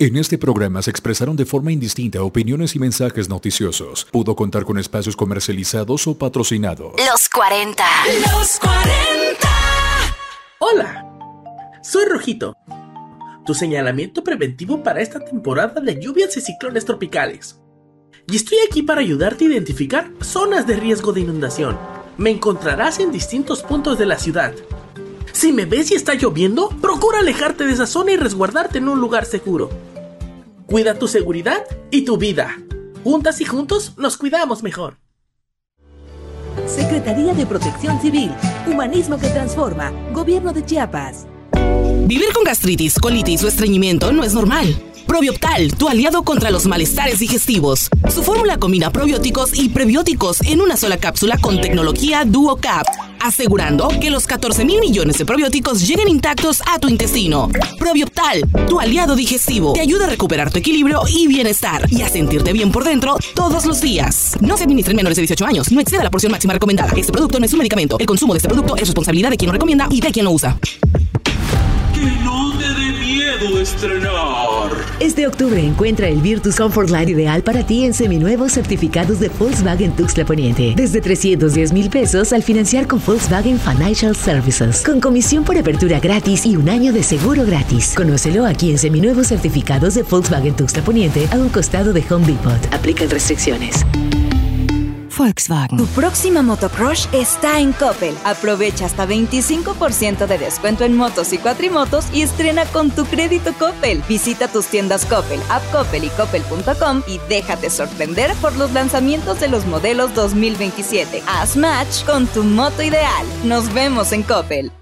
En este programa se expresaron de forma indistinta opiniones y mensajes noticiosos. Pudo contar con espacios comercializados o patrocinados. Los 40. Los 40. Hola, soy Rojito, tu señalamiento preventivo para esta temporada de lluvias y ciclones tropicales. Y estoy aquí para ayudarte a identificar zonas de riesgo de inundación. Me encontrarás en distintos puntos de la ciudad. Si me ves y está lloviendo, procura alejarte de esa zona y resguardarte en un lugar seguro. Cuida tu seguridad y tu vida. Juntas y juntos nos cuidamos mejor. Secretaría de Protección Civil, Humanismo que Transforma, Gobierno de Chiapas. Vivir con gastritis, colitis o estreñimiento no es normal. Probioptal, tu aliado contra los malestares digestivos. Su fórmula combina probióticos y prebióticos en una sola cápsula con tecnología DuoCap, asegurando que los 14,000 millones de probióticos lleguen intactos a tu intestino. Probioptal, tu aliado digestivo, te ayuda a recuperar tu equilibrio y bienestar y a sentirte bien por dentro todos los días. No se administra en menores de 18 años, no exceda la porción máxima recomendada. Este producto no es un medicamento. El consumo de este producto es responsabilidad de quien lo recomienda y de quien lo usa. Que no te dé miedo estrenar. Este octubre encuentra el Virtus Comfort Line ideal para ti en seminuevos certificados de Volkswagen Tuxtla Poniente. Desde 310,000 pesos al financiar con Volkswagen Financial Services. Con comisión por apertura gratis y un año de seguro gratis. Conócelo aquí en seminuevos certificados de Volkswagen Tuxtla Poniente a un costado de Home Depot. Aplican restricciones. Volkswagen. Tu próxima motocrush está en Coppel. Aprovecha hasta 25% de descuento en motos y cuatrimotos y estrena con tu crédito Coppel. Visita tus tiendas Coppel, App Coppel y Coppel.com y déjate sorprender por los lanzamientos de los modelos 2027. Haz match con tu moto ideal. Nos vemos en Coppel.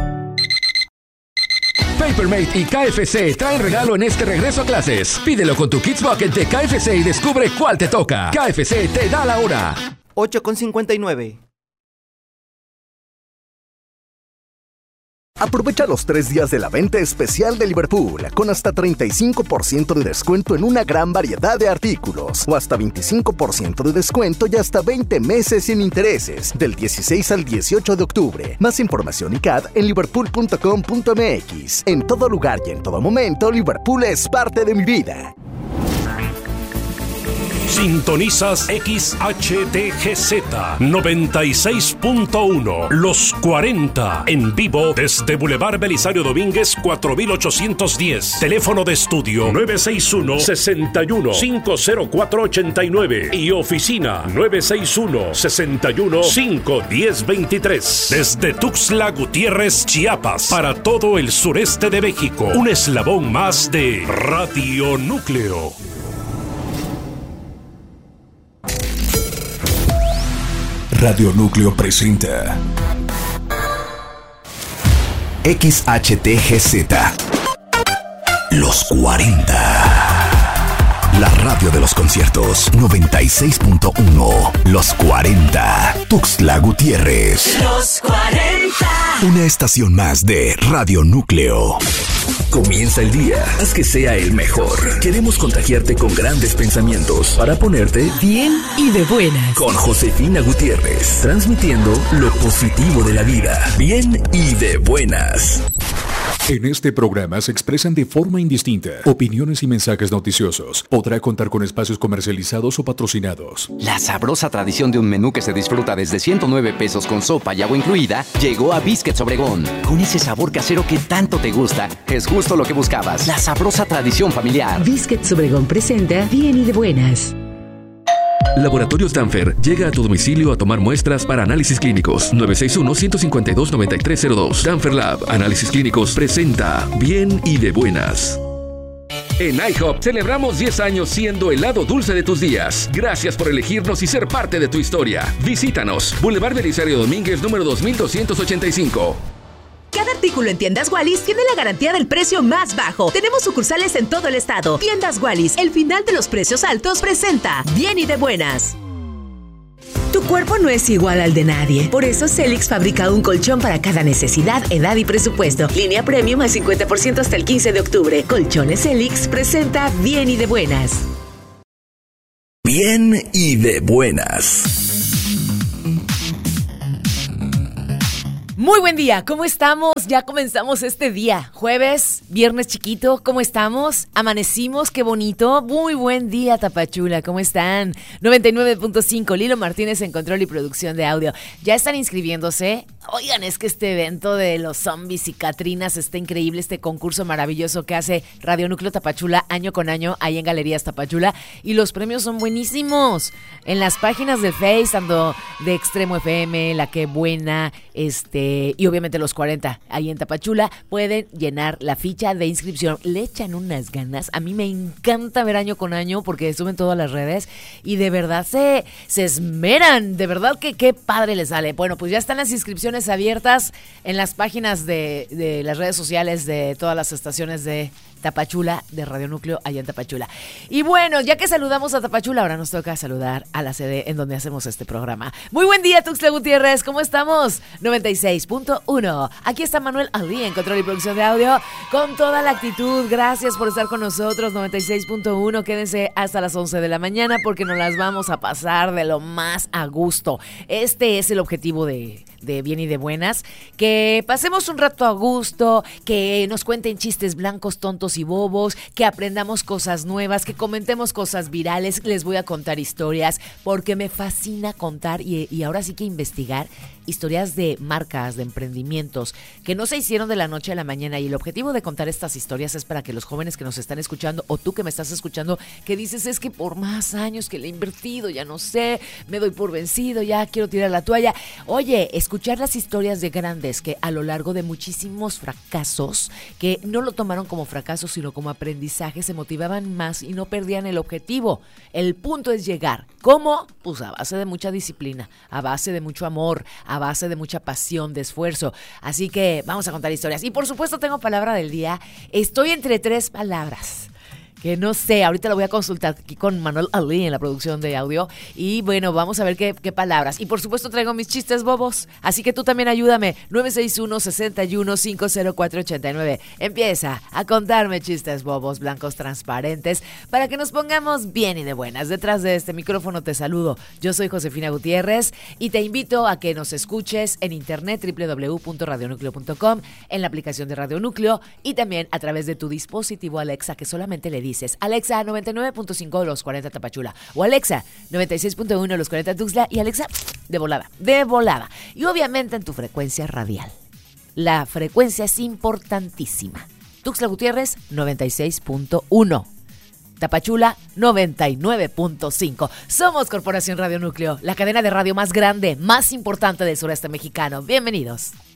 Papermate y KFC traen regalo en este regreso a clases. Pídelo con tu Kids Bucket de KFC y descubre cuál te toca. KFC te da la hora. 8:59. Aprovecha los 3 días de la venta especial de Liverpool con hasta 35% de descuento en una gran variedad de artículos o hasta 25% de descuento y hasta 20 meses sin intereses del 16 al 18 de octubre. Más información y CAD en liverpool.com.mx. En todo lugar y en todo momento, Liverpool es parte de mi vida. Sintonizas XHTGZ 96.1 Los 40 en vivo desde Boulevard Belisario Domínguez 4810. Teléfono de estudio 961-61-50489 y oficina 961-61-51023. Desde Tuxtla Gutiérrez, Chiapas, para todo el sureste de México. Un eslabón más de Radio Núcleo. Radio Núcleo presenta XHTGZ Los 40. La radio de los conciertos 96.1 Los 40. Tuxtla Gutiérrez. Los 40. Una estación más de Radio Núcleo. Comienza el día, haz que sea el mejor. Queremos contagiarte con grandes pensamientos para ponerte bien y de buenas. Con Josefina Gutiérrez, transmitiendo lo positivo de la vida. Bien y de buenas. En este programa se expresan de forma indistinta opiniones y mensajes noticiosos. Podrá contar con espacios comercializados o patrocinados. La sabrosa tradición de un menú que se disfruta desde 109 pesos con sopa y agua incluida llegó a Biscuits Obregón. Con ese sabor casero que tanto te gusta, es justo lo que buscabas. La sabrosa tradición familiar. Biscuits Obregón presenta Bien y de buenas. Laboratorios Danfer llega a tu domicilio a tomar muestras para análisis clínicos. 961-152-9302. Danfer Lab, análisis clínicos, presenta Bien y de buenas. En IHOP celebramos 10 años siendo el lado dulce de tus días. Gracias por elegirnos y ser parte de tu historia. Visítanos. Boulevard Belisario Domínguez, número 2285. Cada artículo en Tiendas Wallis tiene la garantía del precio más bajo. Tenemos sucursales en todo el estado. Tiendas Wallis, el final de los precios altos, presenta Bien y de buenas. Tu cuerpo no es igual al de nadie. Por eso Celix fabrica un colchón para cada necesidad, edad y presupuesto. Línea premium a 50% hasta el 15 de octubre. Colchones Celix presenta Bien y de buenas. Bien y de buenas. Muy buen día, ¿cómo estamos? Ya comenzamos este día, jueves, viernes chiquito, ¿cómo estamos? Amanecimos, qué bonito, muy buen día Tapachula, ¿cómo están? 99.5, Lilo Martínez en control y producción de audio. ¿Ya están inscribiéndose? Oigan, es que este evento de los zombies y Catrinas está increíble, este concurso maravilloso que hace Radio Núcleo Tapachula año con año, ahí en Galerías Tapachula, y los premios son buenísimos. En las páginas de Face, tanto de Extremo FM, La Que Buena, y obviamente los 40 ahí en Tapachula, pueden llenar la ficha de inscripción. Le echan unas ganas. A mí me encanta ver año con año porque suben todas las redes y de verdad se esmeran. De verdad que qué padre les sale. Bueno, pues ya están las inscripciones abiertas en las páginas de las redes sociales de todas las estaciones de Tapachula, de Radio Núcleo, allá en Tapachula. Y bueno, ya que saludamos a Tapachula, ahora nos toca saludar a la sede en donde hacemos este programa. Muy buen día, Tuxtla Gutiérrez, ¿cómo estamos? 96.1. Aquí está Manuel Ali en control y producción de audio, con toda la actitud. Gracias por estar con nosotros, 96.1. Quédense hasta las 11 de la mañana porque nos las vamos a pasar de lo más a gusto. Este es el objetivo de Bien y de Buenas, que pasemos un rato a gusto, que nos cuenten chistes blancos, tontos y bobos, que aprendamos cosas nuevas, que comentemos cosas virales. Les voy a contar historias porque me fascina contar y ahora sí que investigar historias de marcas, de emprendimientos que no se hicieron de la noche a la mañana, y el objetivo de contar estas historias es para que los jóvenes que nos están escuchando, o tú que me estás escuchando, que dices es que por más años que le he invertido, ya no sé, me doy por vencido, ya quiero tirar la toalla. Oye, escuchar las historias de grandes que a lo largo de muchísimos fracasos, que no lo tomaron como fracaso sino como aprendizaje, se motivaban más y no perdían el objetivo. El punto es llegar. ¿Cómo? Pues a base de mucha disciplina, a base de mucho amor, a base de mucha pasión, de esfuerzo. Así que vamos a contar historias. Y por supuesto tengo palabra del día. Estoy entre 3 palabras que no sé, ahorita lo voy a consultar aquí con Manuel Ali en la producción de audio. Y bueno, vamos a ver qué palabras. Y por supuesto traigo mis chistes bobos, así que tú también ayúdame. 961-61-50489. Empieza a contarme chistes bobos, blancos, transparentes, para que nos pongamos bien y de buenas. Detrás de este micrófono te saludo. Yo soy Josefina Gutiérrez y te invito a que nos escuches en internet, www.radionucleo.com, en la aplicación de Radio Núcleo y también a través de tu dispositivo Alexa, que solamente le dices Alexa 99.5 los 40 Tapachula, o Alexa 96.1 los 40 Tuxtla, y Alexa de volada. Y obviamente en tu frecuencia radial. La frecuencia es importantísima. Tuxtla Gutiérrez 96.1. Tapachula 99.5. Somos Corporación Radio Núcleo, la cadena de radio más grande, más importante del sureste mexicano. Bienvenidos.